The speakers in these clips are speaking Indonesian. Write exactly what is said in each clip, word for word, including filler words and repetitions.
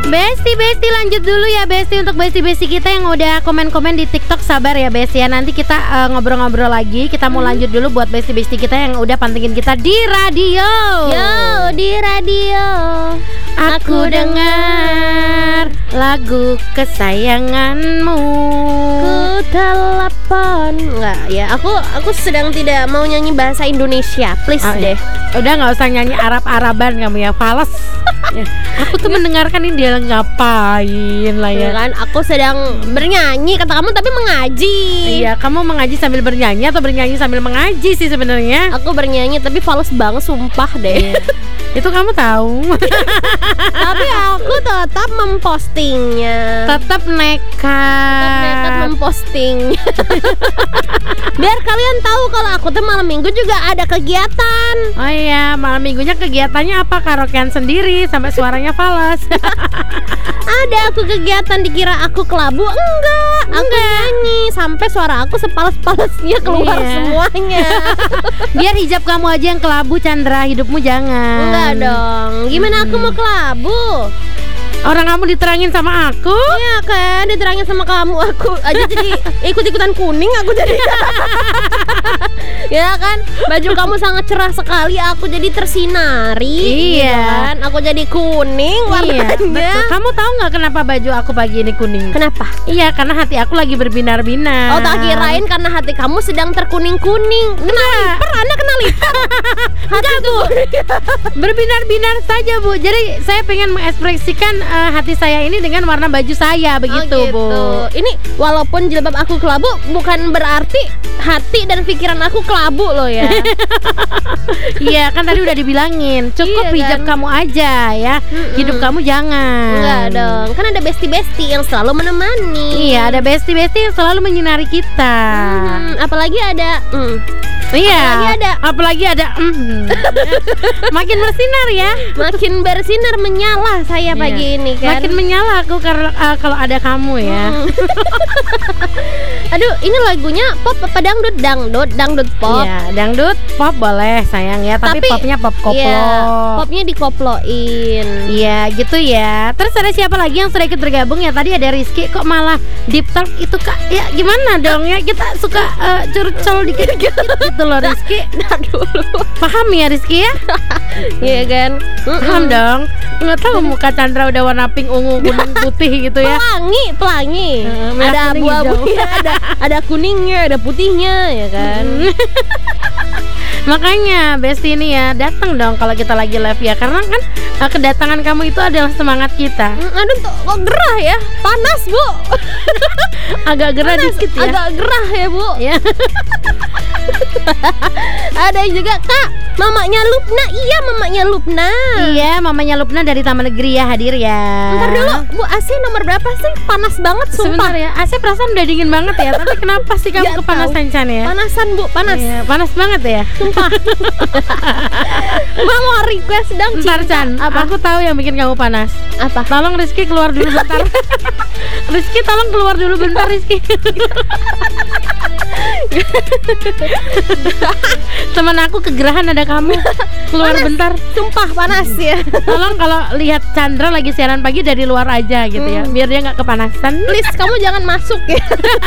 Besti, Besti lanjut dulu ya Besti. Untuk Besti-Besti kita yang udah komen-komen di TikTok, sabar ya Besti ya. Nanti kita uh, ngobrol-ngobrol lagi. Kita mau hmm. lanjut dulu buat Besti-Besti kita yang udah pantengin kita di radio. Yo, di radio Aku dengar lagu kesayanganmu. Ku telepon. Enggak ya, aku aku sedang tidak mau nyanyi bahasa Indonesia. Please oh, deh. Udah gak usah nyanyi Arab-Araban kamu ya, fales. Ya, aku tuh mendengarkan ini dia ngapain lah ya. Kan aku sedang bernyanyi kata kamu tapi mengaji. Iya, kamu mengaji sambil bernyanyi atau bernyanyi sambil mengaji sih sebenarnya? Aku bernyanyi tapi fals banget sumpah deh. Itu kamu tahu. Tapi aku tetap mempostingnya. Tetap nekat. Tetap nekat memposting. Biar kalian tahu kalau aku tuh malam minggu juga ada kegiatan. Oh iya, malam minggunya kegiatannya apa? Karaokean sendiri sampai suaranya falas. Ada aku kegiatan dikira aku kelabu. Enggak, aku Enggak. nyanyi sampai suara aku sepalas-palasnya keluar iya. semuanya. Biar hijab kamu aja yang kelabu, Chandra, hidupmu jangan. Enggak dong. Gimana hmm. aku mau kelabu? Orang kamu diterangin sama aku? Iya kan, diterangin sama kamu. Aku aja jadi ikut-ikutan kuning. Aku jadi ya kan, baju kamu sangat cerah sekali. Aku jadi tersinari. Iya gitu kan? Aku jadi kuning warnanya. Iya, betul. Kamu tahu nggak kenapa baju aku pagi ini kuning? Kenapa? Iya, karena hati aku lagi berbinar-binar. Oh, tak kirain karena hati kamu sedang terkuning-kuning. Kena liper, Anda kena liper. Hati tuh berbinar-binar saja Bu. Jadi saya pengen mengekspresikan uh, hati saya ini dengan warna baju saya begitu, oh, gitu. Bu. Ini walaupun jilbab aku kelabu bukan berarti hati dan pikiran aku kelabu loh ya. Iya kan tadi udah dibilangin cukup iya, hijab kan? kamu aja ya. Mm-mm. Hidup kamu jangan. Enggak dong. Kan ada besti-besti yang selalu menemani. Iya, ada besti-besti yang selalu menyinari kita. Hmm, apalagi ada mm. Iya. Apalagi ada Apalagi ada mm. Makin bersinar ya. Makin bersinar menyala saya iya. pagi ini kan. Makin menyala aku karena uh, kalau ada kamu ya. Hmm. Aduh, ini lagunya pop apa dangdut? Dangdut, dangdut pop. Iya, dangdut pop boleh sayang ya, tapi, tapi popnya pop koplo. Iya, popnya dikoploin. Iya, gitu ya. Terus ada siapa lagi yang sudah ikut bergabung ya? Tadi ada Rizky, kok malah deep talk itu Kak? Ya gimana dong ya? Kita suka uh, curcol dikit-dikit gitu loh Rizky. Nah dulu. Paham ya Rizky ya? Iya kan? Paham dong. Nggak tahu muka Chandra udah warna pink, ungu, kuning, putih gitu ya. Pelangi, pelangi. Uh, ada abu-abunya, ada ada kuningnya, ada putihnya ya kan. Makanya Besti ini ya datang dong kalau kita lagi live ya, karena kan uh, kedatangan kamu itu adalah semangat kita. Aduh tuh kok gerah ya, panas Bu. Agak gerah panas, dikit ya. Agak gerah ya Bu. Ya. Ada juga Kak, mamanya Lupna. Iya mamanya Lupna. Iya mamanya Lupna dari Taman Negeri ya hadir ya. Ntar dulu Bu, A C nomor berapa sih? Panas banget sumpah. Sebentar ya, A C perasaan udah dingin banget ya. Tapi kenapa sih kamu Gak kepanasan Chan ya? Panasan Bu, panas. Iya, panas banget ya. Sumpah. Mbak mau request dong Ntar cinta. Chan, Apa? aku tahu yang bikin kamu panas. Apa? Tolong Rizky keluar dulu bentar. Rizky tolong keluar dulu bentar Rizky. Teman aku kegerahan ada kamu. Keluar panas. bentar. Sumpah panas ya. Tolong kalau lihat Chandra lagi siaran pagi dari luar aja gitu ya, biar dia nggak kepanasan. Please kamu jangan masuk ya.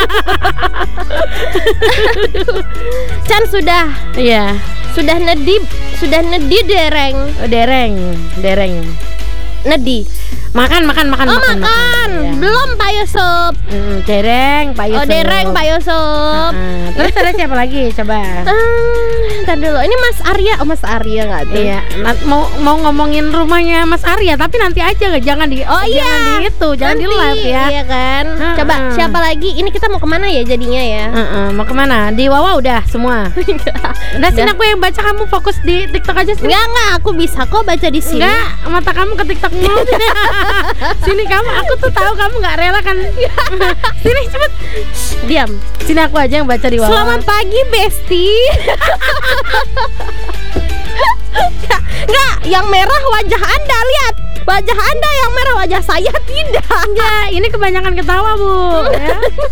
Chan sudah. Iya. Sudah nedi, sudah nedi dereng. Oh, dereng, dereng. Nedi. Makan, makan, makan, Oh makan. makan, makan. Ya. Belum Pak Yusuf. Mm, dereng, Pak Yusuf. Oh dereng Pak Yusuf. Uh, terus ada siapa lagi? Coba. Hmm, Ntar dulu. Ini Mas Arya. Oh Mas Arya nggak tuh? Iya. Na- mau mau ngomongin rumahnya Mas Arya, tapi nanti aja nggak, jangan di. Oh iya. Jangan di itu, jangan Nanti, di live ya. Iya kan. Uh-uh. Coba siapa lagi? Ini kita mau kemana ya jadinya ya? Uh-uh. Mau kemana? Di Wawa udah semua. Udah sini aku yang baca, kamu fokus di TikTok aja sih. Enggak enggak, aku bisa kok baca di sini. Enggak, mata kamu ke TikTok mulu. Sini kamu, aku tuh tahu kamu nggak rela kan. Sini cepet. Shh, diam. Sini aku aja yang baca di Wawa. Selamat pagi Besti. Nggak, yang merah wajah Anda, lihat. Wajah Anda yang merah, wajah saya tidak. Enggak, ini kebanyakan ketawa Bu ya.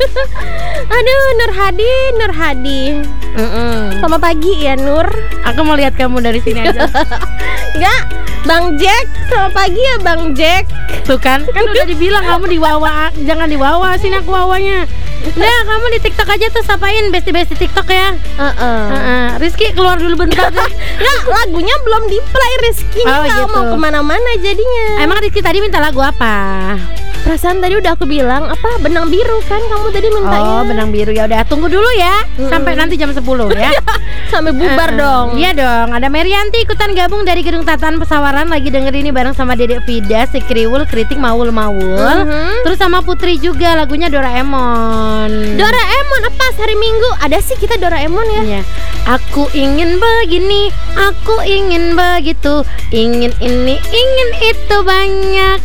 Aduh, Nur Hadi, Nur Hadi. Mm-mm. Selamat pagi ya Nur. Aku mau lihat kamu dari sini aja. Enggak, Bang Jack. Selamat pagi ya Bang Jack. Tuh kan, kan udah dibilang kamu diwawa, jangan diwawa, sini aku wawanya. Udah, kamu di TikTok aja tuh sapain besti-besti TikTok ya. Heeh. Uh-uh. Uh-uh. Rizky keluar dulu bentar deh. Nggak, lagunya belum di play. Rizky Oh, nggak gitu. mau kemana-mana jadinya. Emang Rizky tadi minta lagu apa? Perasaan tadi udah aku bilang apa, benang biru kan kamu tadi mintanya. Oh, benang biru. Ya udah, tunggu dulu ya sampai nanti jam sepuluh ya. Sampai bubar Uh-uh. dong. Iya dong. Ada Merianti ikutan gabung dari Gedung Tatan Pesawaran, lagi denger ini bareng sama Dedek Vida, si Kriwul, Kritik, Maul Maul. Mhm. Terus sama Putri juga, lagunya Doraemon. Doraemon apa hari Minggu? Ada sih kita Doraemon ya. Iya. Aku ingin begini, aku ingin begitu, ingin ini, ingin itu, banyak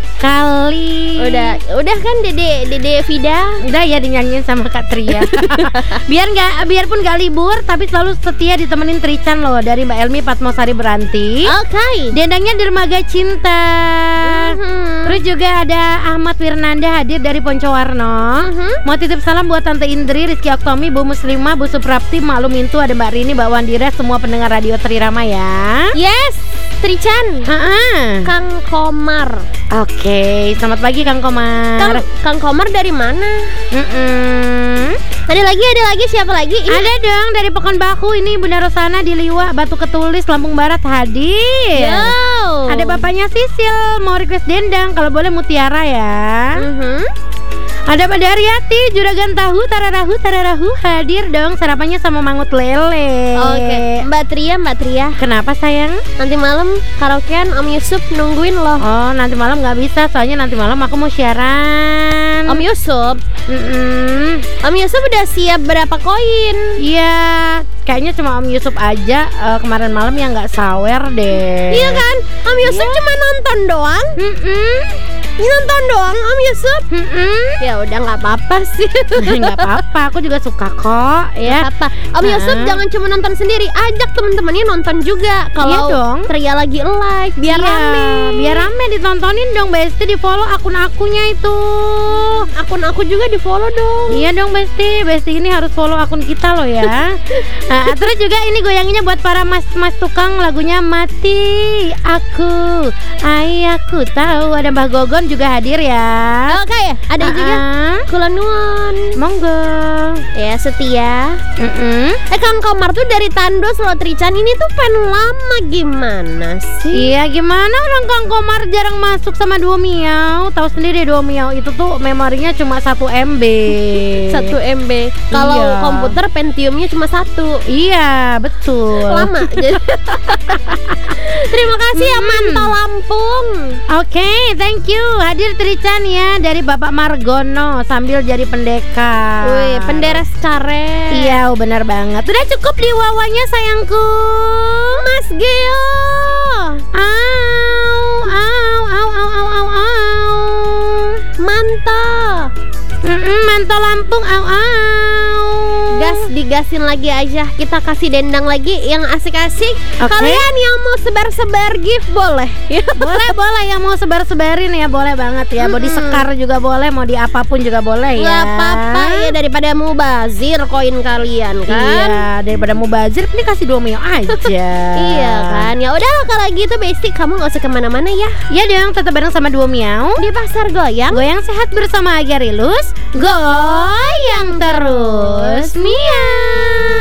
sekali. Udah, udah kan Dede Dede Vida. Udah ya dinyanyiin sama Kak Tria. Biar nggak, biarpun nggak libur, tapi selalu setia ditemenin Trican loh, dari Mbak Elmi Patmosari Beranti. Oke. Okay. Dendangnya Dermaga Cinta. Mhm. Terus juga ada Ahmad Wirnanda hadir dari Poncowarno. Mhm. Mau titip salam buat Tante Indri, Rizky Oktomi, Bu Muslimah, Bu Suprapti, Maklum Intu, ada Mbak Rini, Mbak Wandira, semua pendengar Radio Trirama ya. Yes, Trican. Ha-ha. Kang Komar. Oke, selamat pagi Kang Komar. Kang, Kang Komar dari mana? Mm-mm. Ada lagi, ada lagi, siapa lagi? Ini Ada dong dari Pekanbaru, ini Bunda Rosana di Liwa, Batu Ketulis, Lampung Barat hadir. Yo. Ada bapaknya Sisil, mau request dendang, kalau boleh Mutiara ya. Mhm. Ada Pak Daryati, Juragan Tahu, Tararahu, Tararahu hadir dong, sarapannya sama mangut lele. Oke, Mbak Tria, Mbak Tria. Kenapa sayang? Nanti malam karaokean Om Yusuf nungguin loh. Oh, nanti malam nggak bisa, soalnya nanti malam aku mau siaran. Om Yusuf, Mm-mm. Om Yusuf udah siap berapa koin? Iya, kayaknya cuma Om Yusuf aja eh, kemarin malam yang nggak sawer deh. Iya kan? Om Yusuf cuma nonton doang. Mm-mm. Nonton doang Om Yusuf. Mm-mm. Ya udah nggak apa-apa sih. Nggak apa-apa, aku juga suka kok ya. Nggak apa. Om Yusuf Nah. jangan cuma nonton sendiri, ajak teman-temannya nonton juga. Kalau Iya dong. Tria lagi live, biar Iya, rame. biar rame, ditontonin dong Besti, di follow akun-akunnya itu. Akun aku juga di follow dong. Iya dong Besti, Besti ini harus follow akun kita loh ya. Nah, terus juga ini goyanginnya buat para mas-mas tukang, lagunya Mati Aku, Ayahku Tahu, ada Mbah Gogon juga hadir ya. Oke, ada juga Ah, Kula Nuwun. monggo. Ya setia. Mm-mm. Eh Kang Komar tuh dari Tandos loh Trican, ini tuh fan lama gimana sih? Iya, gimana orang Kang Komar jarang masuk sama Duo Miau. Tahu sendiri Duo Miau itu tuh memorinya cuma satu M B. satu M B. Kalau Iya. komputer Pentiumnya cuma satu. Iya, betul. Lama. Jadi- Terima kasih ya Hmm. Manta Lampung. Oke, thank you. Hadir Trican ya dari Bapak Margono sambil jadi pendekar. Wih, penderes karet. Iya, benar banget. Udah cukup di wawanya sayangku. Mas Geo. Au, au, au, au, au, au, au. Manta. Mm-mm, mantap Lampung, au, au. Gas digasin lagi aja. Kita kasih dendang lagi yang asik-asik. Oke. Kalian yang mau sebar-sebar gift boleh. Ya. Boleh, boleh yang mau sebar-sebarin ya, boleh banget ya. Mau di sekar juga boleh, mau di apapun juga boleh ya. Nggak apa-apa ya, daripada mubazir koin kalian kan. Iya, daripada mubazir ini kasih dua mio aja. Iya kan. Ya udah kalau gitu Besti, kamu nggak usah kemana-mana ya. Iya dong, tetap bareng sama Dua Miau. Di pasar goyang. Goyang sehat bersama Agarilus. Goyang terus, Miau.